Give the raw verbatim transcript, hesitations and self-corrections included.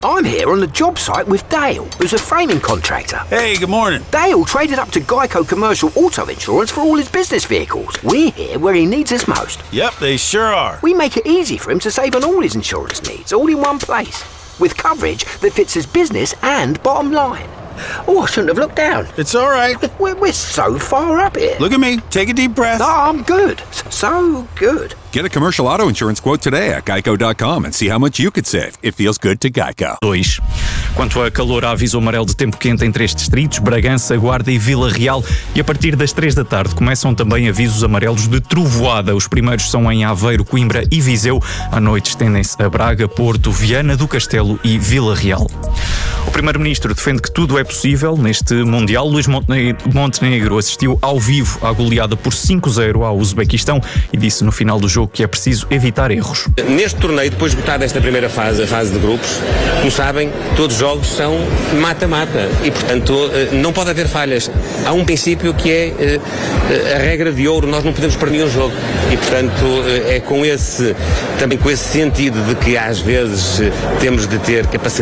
I'm here on the job site with Dale, who's a framing contractor. Hey, good morning. Dale traded up to Geico Commercial Auto Insurance for all his business vehicles. We're here where he needs us most. Yep, they sure are. We make it easy for him to save on all his insurance needs, all in one place, with coverage that fits his business and bottom line. Oh, I shouldn't have looked down. It's all right. We're, we're so far up here. Look at me. Take a deep breath. Oh, I'm good. So good. Get a commercial auto insurance quote today at geico dot com and see how much you could save. It feels good to Geico. dois. Quanto a calor, há aviso amarelo de tempo quente em três distritos, Bragança, Guarda e Vila Real. E a partir das três da tarde começam também avisos amarelos de trovoada. Os primeiros são em Aveiro, Coimbra e Viseu. À noite estendem-se a Braga, Porto, Viana do Castelo e Vila Real. O primeiro-ministro defende que tudo é possível neste Mundial. Luís Montenegro assistiu ao vivo à goleada por cinco a zero ao Uzbequistão e disse no final do jogo que é preciso evitar erros. Neste torneio, depois de botar desta primeira fase, a fase de grupos, como sabem, todos os jogos são mata-mata e, portanto, não pode haver falhas. Há um princípio que é a regra de ouro, nós não podemos perder um jogo e, portanto, é com esse, também com esse sentido de que às vezes temos de ter capacidade